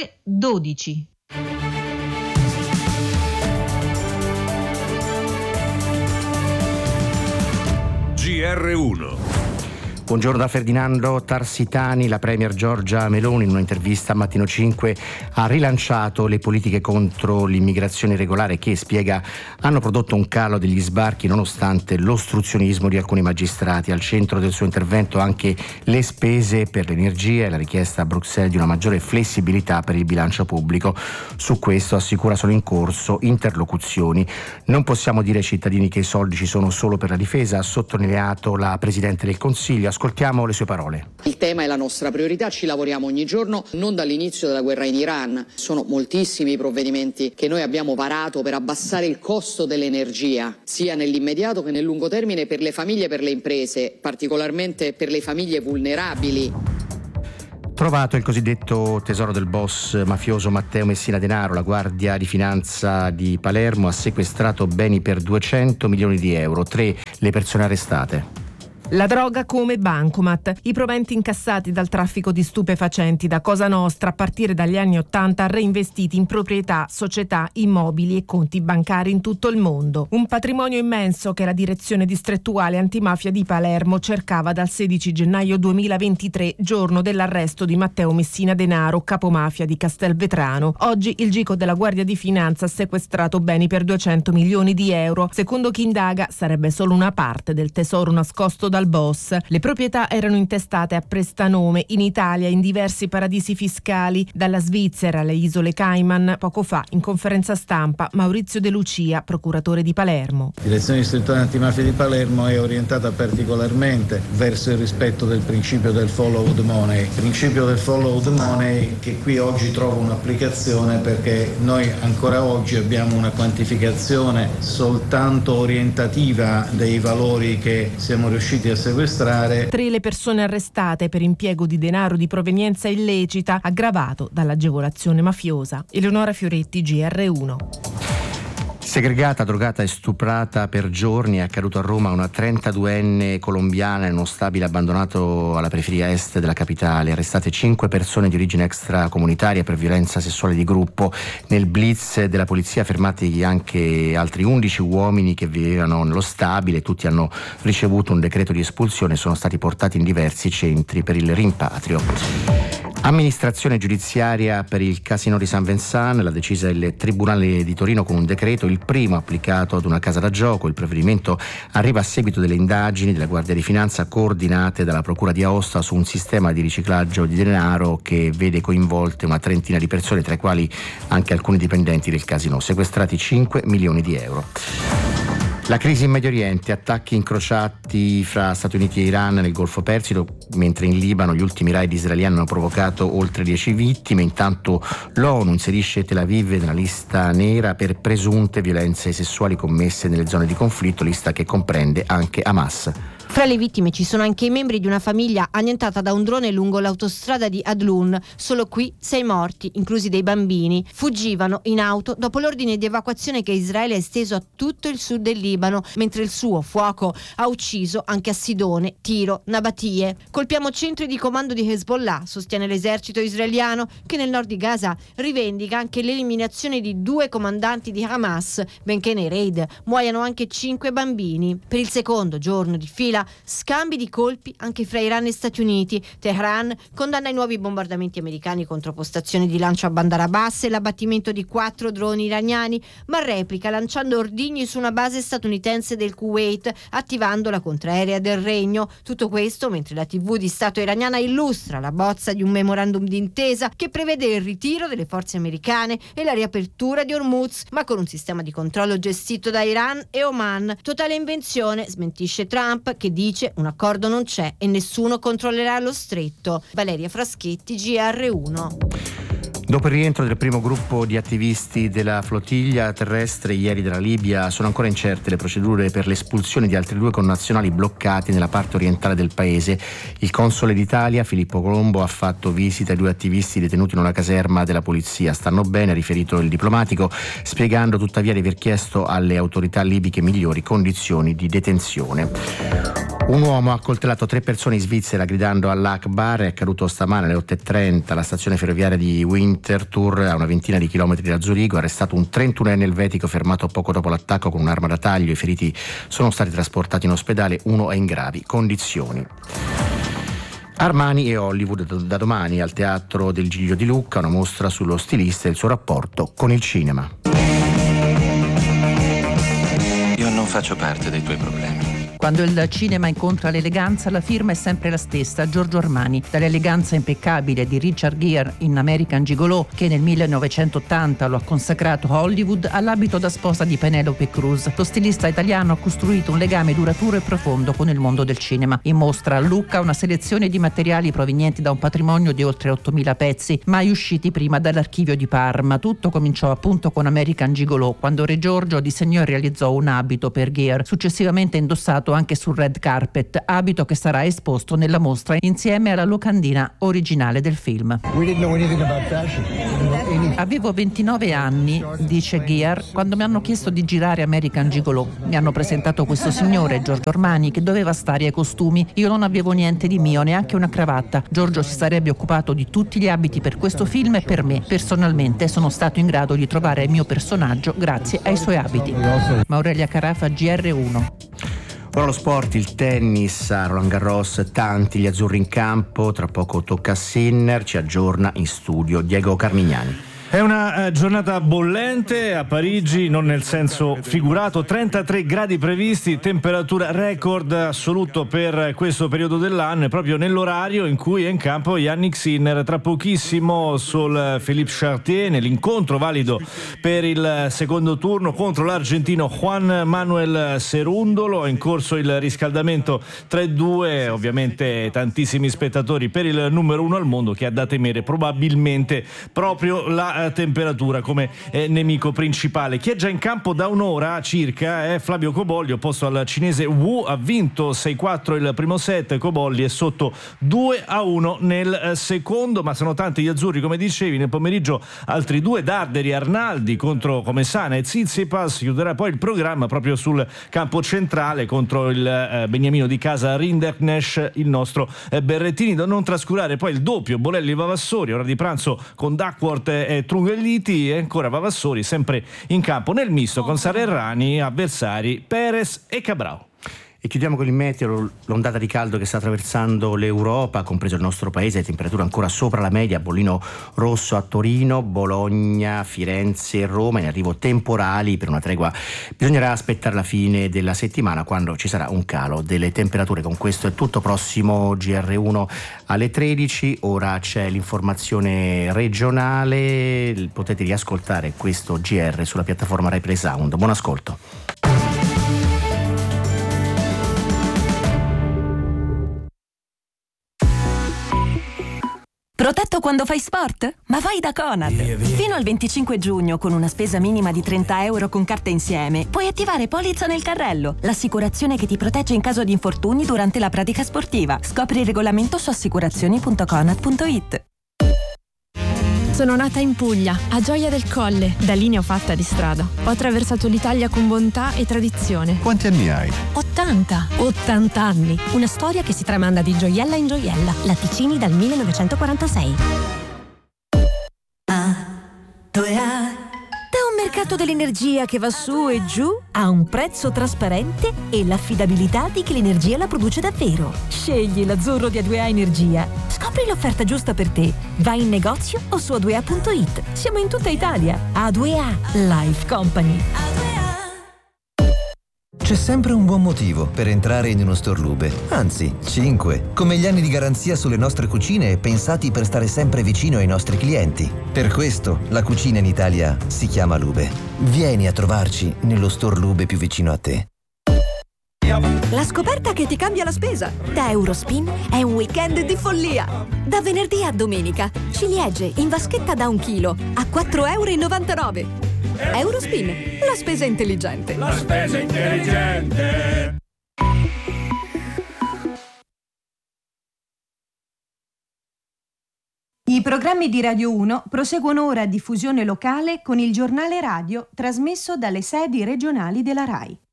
ore 12. GR1. Buongiorno da Ferdinando Tarsitani. La premier Giorgia Meloni in un'intervista a Mattino 5 ha rilanciato le politiche contro l'immigrazione irregolare che, spiega, hanno prodotto un calo degli sbarchi nonostante l'ostruzionismo di alcuni magistrati. Al centro del suo intervento anche le spese per l'energia e la richiesta a Bruxelles di una maggiore flessibilità per il bilancio pubblico. Su questo, assicura, sono in corso interlocuzioni. Non possiamo dire ai cittadini che i soldi ci sono solo per la difesa, ha sottolineato la Presidente del Consiglio. Ascoltiamo le sue parole. Il tema è la nostra priorità, ci lavoriamo ogni giorno, non dall'inizio della guerra in Iran. Sono moltissimi i provvedimenti che noi abbiamo varato per abbassare il costo dell'energia, sia nell'immediato che nel lungo termine, per le famiglie e per le imprese, particolarmente per le famiglie vulnerabili. Trovato il cosiddetto tesoro del boss mafioso Matteo Messina Denaro, la Guardia di Finanza di Palermo ha sequestrato beni per 200 milioni di euro, 3 le persone arrestate. La droga come bancomat, i proventi incassati dal traffico di stupefacenti da Cosa Nostra a partire dagli anni 80 reinvestiti in proprietà, società, immobili e conti bancari in tutto il mondo. Un patrimonio immenso che la direzione distrettuale antimafia di Palermo cercava dal 16 gennaio 2023, giorno dell'arresto di Matteo Messina Denaro, capomafia di Castelvetrano. Oggi il GICO della Guardia di Finanza ha sequestrato beni per 200 milioni di euro. Secondo chi indaga sarebbe solo una parte del tesoro nascosto dal boss. Le proprietà erano intestate a prestanome in Italia in diversi paradisi fiscali, dalla Svizzera alle isole Cayman. Poco fa, in conferenza stampa, Maurizio De Lucia, procuratore di Palermo. La direzione distrettuale antimafia di Palermo è orientata particolarmente verso il rispetto del principio del follow the money. Il principio del follow the money che qui oggi trova un'applicazione perché noi ancora oggi abbiamo una quantificazione soltanto orientativa dei valori che siamo riusciti a sequestrare. 3 le persone arrestate per impiego di denaro di provenienza illecita aggravato dall'agevolazione mafiosa. Eleonora Fioretti, GR1. Segregata, drogata e stuprata per giorni è accaduto a Roma una 32enne colombiana in uno stabile abbandonato alla periferia est della capitale. Arrestate 5 persone di origine extracomunitaria per violenza sessuale di gruppo. Nel blitz della polizia fermati anche altri 11 uomini che vivevano nello stabile. Tutti hanno ricevuto un decreto di espulsione e sono stati portati in diversi centri per il rimpatrio. Amministrazione giudiziaria per il casino di San Vincent, l'ha decisa il Tribunale di Torino con un decreto, il primo applicato ad una casa da gioco. Il provvedimento arriva a seguito delle indagini della Guardia di Finanza coordinate dalla Procura di Aosta su un sistema di riciclaggio di denaro che vede coinvolte una trentina di persone, tra i quali anche alcuni dipendenti del casino. Sequestrati 5 milioni di euro. La crisi in Medio Oriente, attacchi incrociati fra Stati Uniti e Iran nel Golfo Persico, mentre in Libano gli ultimi raid israeliani hanno provocato oltre 10 vittime. Intanto l'ONU inserisce Tel Aviv nella lista nera per presunte violenze sessuali commesse nelle zone di conflitto, lista che comprende anche Hamas. Fra le vittime ci sono anche i membri di una famiglia annientata da un drone lungo l'autostrada di Adlun. Solo qui 6 morti, inclusi dei bambini. Fuggivano in auto dopo l'ordine di evacuazione che Israele ha esteso a tutto il sud del Libano, mentre il suo fuoco ha ucciso anche a Sidone, Tiro, Nabatie. Colpiamo centri di comando di Hezbollah, sostiene l'esercito israeliano, che nel nord di Gaza rivendica anche l'eliminazione di 2 comandanti di Hamas, benché nei raid muoiano anche 5 bambini. Per il secondo giorno di fila scambi di colpi anche fra Iran e Stati Uniti. Teheran condanna i nuovi bombardamenti americani contro postazioni di lancio a Bandar Abbas e l'abbattimento di 4 droni iraniani, ma replica lanciando ordigni su una base statunitense del Kuwait, attivando la contraerea del Regno. Tutto questo mentre la TV di Stato iraniana illustra la bozza di un memorandum d'intesa che prevede il ritiro delle forze americane e la riapertura di Hormuz, ma con un sistema di controllo gestito da Iran e Oman. Totale invenzione, smentisce Trump, che dice un accordo non c'è e nessuno controllerà lo stretto. Valeria Fraschetti, GR1. Dopo il rientro del primo gruppo di attivisti della flottiglia terrestre ieri dalla Libia, sono ancora incerte le procedure per l'espulsione di altri 2 connazionali bloccati nella parte orientale del paese. Il console d'Italia, Filippo Colombo, ha fatto visita ai 2 attivisti detenuti in una caserma della polizia. Stanno bene, ha riferito il diplomatico, spiegando tuttavia di aver chiesto alle autorità libiche migliori condizioni di detenzione. Un uomo ha accoltellato 3 persone in Svizzera gridando all'Akbar. È accaduto stamane alle 8:30 alla stazione ferroviaria di Winterthur, a una ventina di chilometri da Zurigo. Arrestato un 31enne elvetico fermato poco dopo l'attacco con un'arma da taglio. I feriti sono stati trasportati in ospedale, uno è in gravi condizioni. Armani e Hollywood da domani al Teatro del Giglio di Lucca, una mostra sullo stilista e il suo rapporto con il cinema. Io non faccio parte dei tuoi problemi. Quando il cinema incontra l'eleganza, la firma è sempre la stessa, Giorgio Armani. Dall'eleganza impeccabile di Richard Gere in American Gigolo, che nel 1980 lo ha consacrato a Hollywood, all'abito da sposa di Penelope Cruz, lo stilista italiano ha costruito un legame duraturo e profondo con il mondo del cinema. In mostra a Lucca una selezione di materiali provenienti da un patrimonio di oltre 8.000 pezzi, mai usciti prima dall'archivio di Parma. Tutto cominciò appunto con American Gigolo, quando Re Giorgio disegnò e realizzò un abito per Gere, successivamente indossato anche sul red carpet, abito che sarà esposto nella mostra insieme alla locandina originale del film. Avevo 29 anni, dice Gere, quando mi hanno chiesto di girare American Gigolo. Mi hanno presentato questo signore, Giorgio Armani, che doveva stare ai costumi. Io non avevo niente di mio, neanche una cravatta. Giorgio si sarebbe occupato di tutti gli abiti per questo film e per me. Personalmente sono stato in grado di trovare il mio personaggio grazie ai suoi abiti. Aurelia Carafa, GR1. Ora lo sport, il tennis, a Roland Garros, tanti gli azzurri in campo, tra poco tocca a Sinner, ci aggiorna in studio Diego Carmignani. È una giornata bollente a Parigi, non nel senso figurato, 33 gradi previsti, temperatura record assoluto per questo periodo dell'anno e proprio nell'orario in cui è in campo Jannik Sinner. Tra pochissimo sul Philippe Chartier, nell'incontro valido per il secondo turno contro l'argentino Juan Manuel Cerúndolo. È in corso il riscaldamento 3-2, ovviamente tantissimi spettatori per il numero 1 al mondo, che ha da temere probabilmente proprio la temperatura come nemico principale. Chi è già in campo da un'ora circa è Flavio Cobolli, opposto al cinese Wu. Ha vinto 6-4 il primo set, Cobolli è sotto 2-1 nel secondo, ma sono tanti gli azzurri, come dicevi. Nel pomeriggio altri 2, Darderi, Arnaldi contro Comesana e Tsitsipas. Chiuderà poi il programma proprio sul campo centrale contro il beniamino di casa Rinderknecht, il nostro Berrettini. Da non trascurare poi il doppio Bolelli Vavassori, ora di pranzo con Duckworth e Trungelliti, e ancora Vavassori sempre in campo nel misto con Sarerrani, avversari Perez e Cabrao. E chiudiamo con il meteo, l'ondata di caldo che sta attraversando l'Europa, compreso il nostro paese, temperatura ancora sopra la media, bollino rosso a Torino, Bologna, Firenze e Roma, in arrivo temporali. Per una tregua bisognerà aspettare la fine della settimana, quando ci sarà un calo delle temperature. Con questo è tutto, prossimo GR1 alle 13, ora c'è l'informazione regionale, potete riascoltare questo GR sulla piattaforma Rai Play Sound. Buon ascolto. Protetto quando fai sport? Ma vai da Conad! Fino al 25 giugno, con una spesa minima di 30 euro con carta insieme, puoi attivare Polizza nel carrello, l'assicurazione che ti protegge in caso di infortuni durante la pratica sportiva. Scopri il regolamento su assicurazioni.conad.it. Sono nata in Puglia, a Gioia del Colle, da lì ne ho fatta di strada. Ho attraversato l'Italia con bontà e tradizione. Quanti anni hai? 80 anni. Una storia che si tramanda di gioiella in gioiella. Latticini dal 1946. Da un mercato dell'energia che va su e giù a un prezzo trasparente e l'affidabilità di chi l'energia la produce davvero. Scegli l'azzurro di A2A Energia. Scopri l'offerta giusta per te. Vai in negozio o su a2a.it. Siamo in tutta Italia. A2A Life Company. C'è sempre un buon motivo per entrare in uno store Lube, anzi 5, come gli anni di garanzia sulle nostre cucine pensati per stare sempre vicino ai nostri clienti. Per questo la cucina in Italia si chiama Lube. Vieni a trovarci nello store Lube più vicino a te. La scoperta che ti cambia la spesa. Da Eurospin è un weekend di follia. Da venerdì a domenica, ciliegie in vaschetta da 1 chilo a 4,99 euro. Eurospin, la spesa intelligente. La spesa intelligente. I programmi di Radio 1 proseguono ora a diffusione locale con il giornale radio trasmesso dalle sedi regionali della RAI.